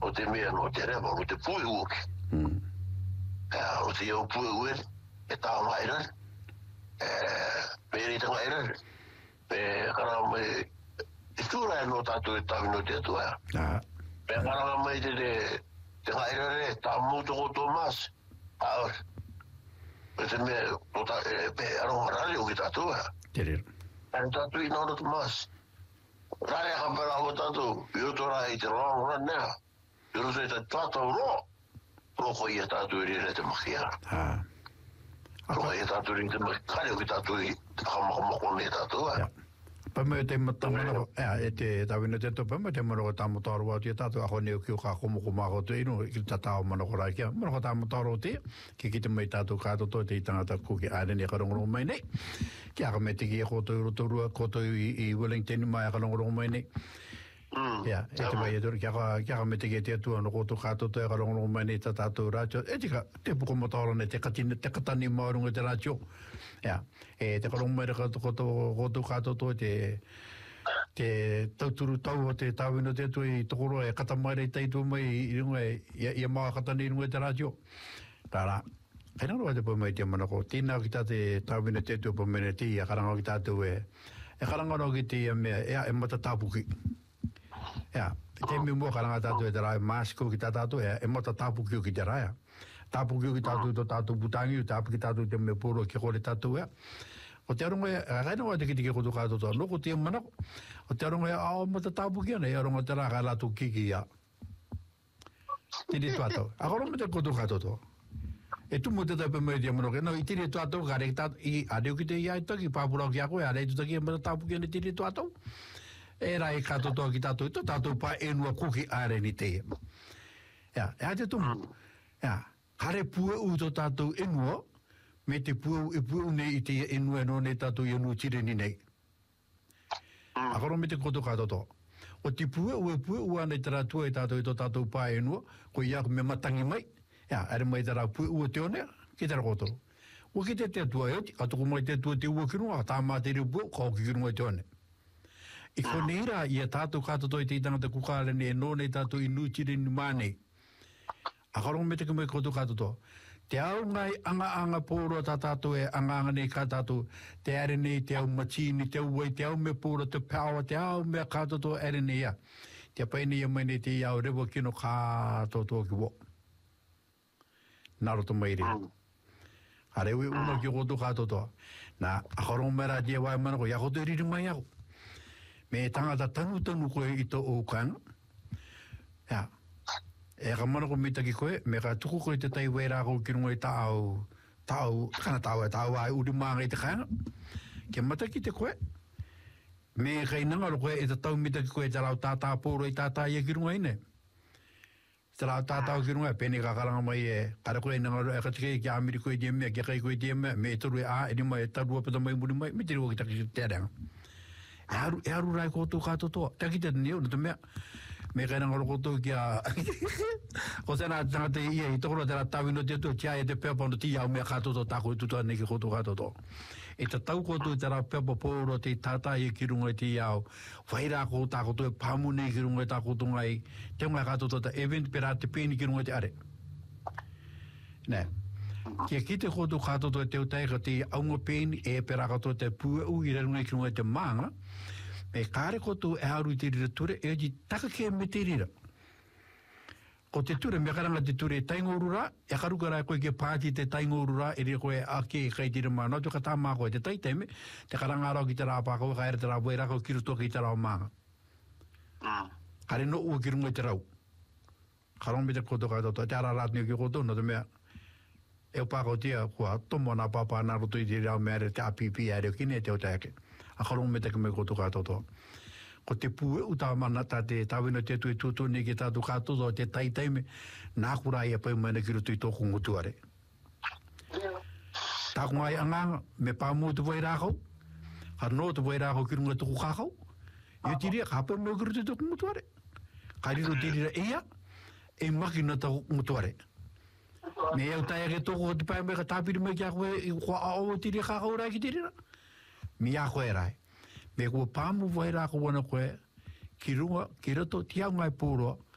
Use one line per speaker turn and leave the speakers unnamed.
o te mea no te rewa, o te pui uki. O te iau pui ue, e tā mai rai. Pēri tanga e rai. Karanga mai, e tūra e no tātou e tāwi no te atua. Karanga mai te ngai rai, tā mūtu koto mas. Te mea, aronga rari o ki tātou. And tātou I nōna tu mas. Rare hapera ho tātou, I roto rai te wrong run now. I roto te tātou ro. Roko I tātou I re te makia. Roko I tātou I te makia. Kare o ki tātou I hamakamako ne tātou.
Pame te matamano, e te tawina te topa, me te mano ta motaro wa te tātou aho neo ki o ka komoko mako te ino, ki ta tāo mana ko rai kia. Mano ta motaro te, ki ki te mai tātou kātoto te I tangata kuki ārene karongorongo mai nei. Ki aka me te ki e koto I rotorua, koto I Wellington mai karongorongo mai nei. E te mai e tori, ki aka me te ki e te atua no koto kātoto e karongorongo mai nei ta tātou rātio. E tika, te puko motaro ne te katani maurunga te rātio. E te karongo mai koto kātoto te tauturu tau o te tāwino te atu I tokoro e katamaire I teitu mai I runga I maa katani I runga te rātio. Tāra, kena roa te pōmai te manako, tīnā ki tā te tāwino te atu pōmene tī a karanga ki tātou e karanga roa ki tī mea e mata tāpuki. Te mi mua karanga tātou e te rāi māsiko ki tā tātou e mata tāpuki o ki te rāia. Tāpuki o ki tātou to tātou putangi, tāpuki tātou te me pōro ki kore tātou e. O te aronga e, kaina wai te ki te koto kātoto, noko te manako. O te aronga e, ao mata tāpuki ana, e aronga te rā kai lātou kiki ia. Tiri tuatau. Akoronga te koto kātoto. E tu mo te tai pe mai te manoko, no, I tiri tuatau, ka rei tātou, I areo ki te iai taki, pāpurau ki ako, e arei tutaki e mata tāpuki ana tiri tuatau. E rai kātoto ki tātou ito, tātou pā enua kuki are ni te. E te tumu. Hare pue u to tātou enua, me te pue nei I te enua no ne tātou enua tire ni nei. Akaro me te koto kātoto. O te pue u ane te rātua I tātou I to tātou pā enua, ko I ako me matangi mai, are mai te rā pue u te one, ki te rakotoro. O ki te atua e oti, atoko mai te atua te ua kirunga, tā mā te riu pue, kao ki kirunga te one. I koneira, I a tātou kātoto I te tangata kukare ne, no ne tātou inu tire ni mānei. Akarongo me te kumei koto kātoto. Te au ngai anga pōro tā tātou e anga nei kā tātou. Te are nei, te au machini, te au wai, te au me pōro, te power, te au mea kātoto are nei ia. Te pai nei mai nei te iau rewa kino kātoto ki wo. Naroto mai rea. Harewe una ki koto kātoto. Nā, akarongo mera te wai manako, ia koto riri mai ako. Me tangata tanu koe I to o kanga. E ka mana ko mita ki koe, me ka tuku koe te tai weira ko ki runga I kana tāu ai uri maanga I te kanga. Ke mata ki te koe. Me kai nangaro koe e te tau mita ki koe te rau tātā pōro I tātā ia ki runga ine. Te rau tātā ki runga, pēne ka karanga mai e, kara koe nangaro e katike ki āmiri koe te mea, ki kai koe te mea, me e toru e e ni mai e tarua pata mai muri mai, me te rua ki taki te reanga. E aru rai koto kātotoa. Taki te nio, na te mea. Me kai nangaro koto ki a... Ko tēnā tangata ia I tokoro tēnā tāwino te tu, tia e te pepa no ti au mea kātoto tāko I tutua neki koto kātoto. E te tau koto tēnā pepa pōro te tātā I ki runga I te iau. Whaira ko tāko tu e pāmune ki runga I tāko tungai. Te ngai kātoto ta event pera te pēni ki runga I te are. Nē. Kia ki te koto kātoto e te utai ka te aunga pēni e pera kātoto te pua u I runga ki runga I te maanga. Me kāre koto e haru I te rira ture e ji taka ke me te rira. Ko te ture, mea karanga te ture taingorura, e karukarai koe ke pāti te taingorura, e rea koe ake e kai tira mana, tu ka tā mā koe te taiteme, te karanga rao ki te rāpaka, ka ere te rāpua e rako ki roto ki te rao māga. Kare no ua ki runga te rau. Karong me te koto kātoto, te ara rātni o ki koto, no te mea, e o pākau tia, kua tomo nā pāpā nā roto I te rao mea re te apipi a reo kine e te o taeke. A karong me te kame koto kātoto. Ko te pue u tā mana tā te tāwina te tui tūtū ni ki tātu kātoto te taitaime, nā kura ia pai mana ki rutu I tōku ngutuare. Tāku ngai anganga, me pāmu te vai rākau, ka no te vai rākau ki runga tuku kākau, I tiri ka pai mo ki rutu I tōku ngutuare. Ka riro tiri ia, e maki na tōku ngutuare. Me au tai ake tōku te pai me ka tāpiri me ki a koe, I kua ao tiri kākau rai ki tiri na. Mi a koe rai. Me kua pāmu vai rāko wana koe, ki runga, ki rato, ti au ngai pōroa,